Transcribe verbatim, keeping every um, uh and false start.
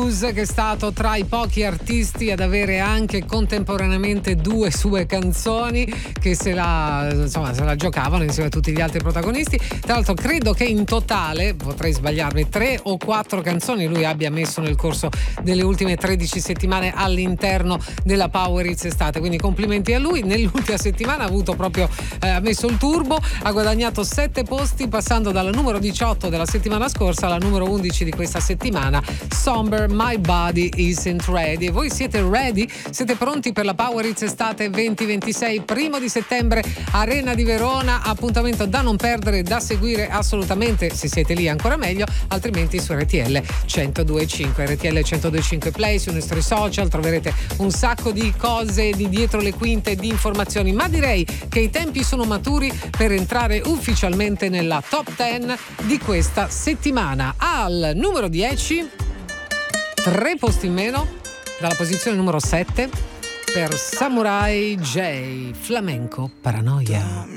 Muse, che è stato tra i pochi artisti ad avere anche contemporaneamente due sue canzoni che se la, insomma, se la giocavano insieme a tutti gli altri protagonisti. Tra l'altro credo che in totale, potrei sbagliarmi, tre o quattro canzoni lui abbia messo nel corso delle ultime tredici settimane all'interno della Power Hits estate, quindi complimenti a lui. Nell'ultima settimana ha avuto proprio eh, ha messo il turbo, ha guadagnato sette posti passando dalla numero diciotto della settimana scorsa alla numero undici di questa settimana. Somber, My Body Isn't Ready. E voi siete ready? Siete pronti per la Power Hits estate venti ventisei, primo di settembre, Arena di Verona, appuntamento da non perdere, da seguire assolutamente, se siete lì ancora meglio, altrimenti su R T L centodue e cinque, R T L centodue e cinque Play, sui nostri social troverete un sacco di cose di dietro le quinte, di informazioni, ma direi che i tempi sono maturi per entrare ufficialmente nella top dieci di questa settimana. Al numero dieci, tre posti in meno, dalla posizione numero sette, per Samurai J, Flamenco Paranoia.